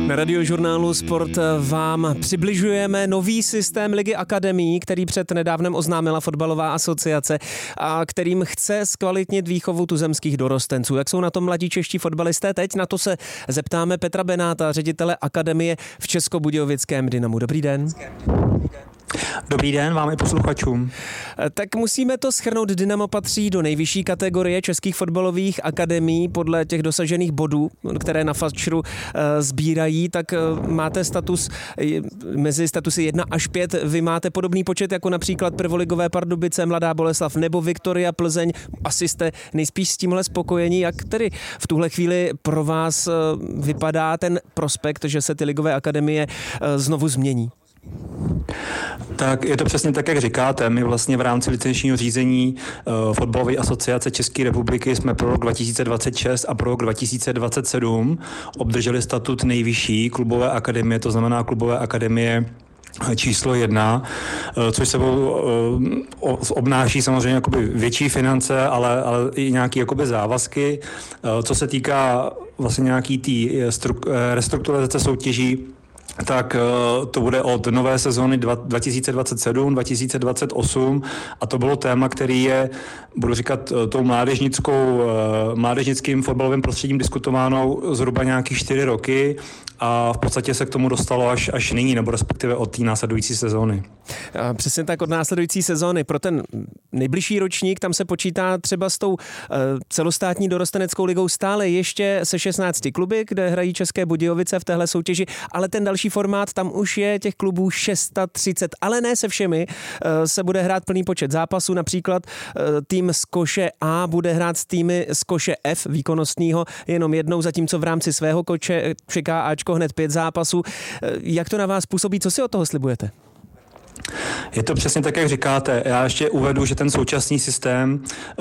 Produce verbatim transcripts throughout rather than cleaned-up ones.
Na Radiožurnálu Sport vám přibližujeme nový systém Ligy akademií, který před nedávnem oznámila Fotbalová asociace a kterým chce zkvalitnit výchovu tuzemských dorostenců. Jak jsou na tom mladí čeští fotbalisté teď? Na to se zeptáme Petra Benáta, ředitele akademie v Českobudějovickém Dynamu. Dobrý den. Dobrý den vám i posluchačům. Tak musíme to shrnout. Dynamo patří do nejvyšší kategorie českých fotbalových akademií podle těch dosažených bodů, které na Fatscheru sbírají, tak máte status mezi statusy jedna až pět. Vy máte podobný počet jako například prvoligové Pardubice, Mladá Boleslav nebo Viktoria Plzeň. Asi jste nejspíš s tímhle spokojení. Jak tedy v tuhle chvíli pro vás vypadá ten prospekt, že se ty ligové akademie znovu změní? Tak je to přesně tak, jak říkáte. My vlastně v rámci licenčního řízení uh, Fotbalové asociace České republiky jsme pro rok dva tisíce dvacet šest a pro rok dva tisíce dvacet sedm obdrželi statut nejvyšší klubové akademie, to znamená klubové akademie číslo jedna, což sebou obnáší samozřejmě jakoby větší finance, ale, ale i nějaké jakoby závazky. Co se týká vlastně nějaký tý restrukturalizace soutěží, tak to bude od nové sezóny dva tisíce dvacet sedm dva tisíce dvacet osm a to bylo téma, který je, budu říkat, tou mládežnickou, mládežnickým fotbalovým prostředím diskutováno zhruba nějakých čtyři roky a v podstatě se k tomu dostalo až, až nyní, nebo respektive od té následující sezóny. A přesně tak, od následující sezóny. Pro ten nejbližší ročník tam se počítá třeba s tou uh, celostátní dorosteneckou ligou stále ještě se šestnácti kluby, kde hrají České Budějovice v téhle soutěži, ale ten další formát, tam už je těch klubů třicet šest, ale ne se všemi. Uh, se bude hrát plný počet zápasů, například uh, tým z koše A bude hrát s týmy z koše F výkonnostního jenom jednou, zatímco v rámci svého koče čeká Ačko hned pět zápasů. Uh, jak to na vás působí? Co si od toho slibujete? Je to přesně tak, jak říkáte. Já ještě uvedu, že ten současný systém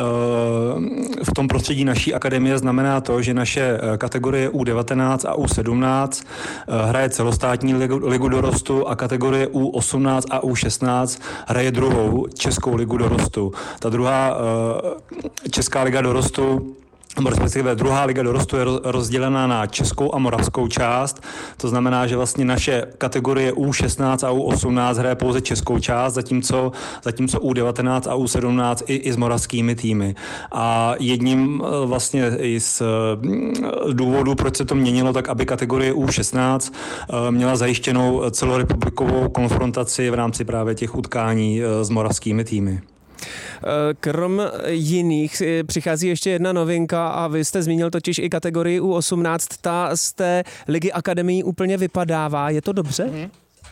v tom prostředí naší akademie znamená to, že naše kategorie U devatenáct a U sedmnáct hraje celostátní ligu, ligu dorostu a kategorie U osmnáct a U šestnáct hraje druhou českou ligu dorostu. Ta druhá česká liga dorostu respektive druhá liga dorostu je rozdělená na českou a moravskou část. To znamená, že vlastně naše kategorie U šestnáct a U osmnáct hraje pouze českou část, zatímco, zatímco U devatenáct a U sedmnáct i, i s moravskými týmy. A jedním vlastně i z důvodů, proč se to měnilo, tak aby kategorie U šestnáct měla zajištěnou celorepublikovou konfrontaci v rámci právě těch utkání s moravskými týmy. Krom jiných přichází ještě jedna novinka a vy jste zmínil totiž i kategorii U osmnáct, ta z té ligy akademií úplně vypadává. Je to dobře? Hmm.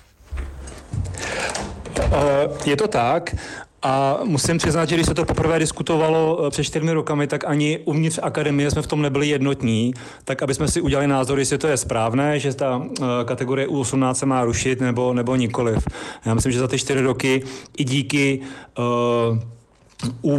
Je to tak. A musím přiznat, že když se to poprvé diskutovalo před čtyřmi rokami, tak ani uvnitř akademie jsme v tom nebyli jednotní, tak aby jsme si udělali názor, jestli to je správné, že ta kategorie U osmnáct se má rušit nebo, nebo nikoliv. Já myslím, že za ty čtyři roky i díky uh, U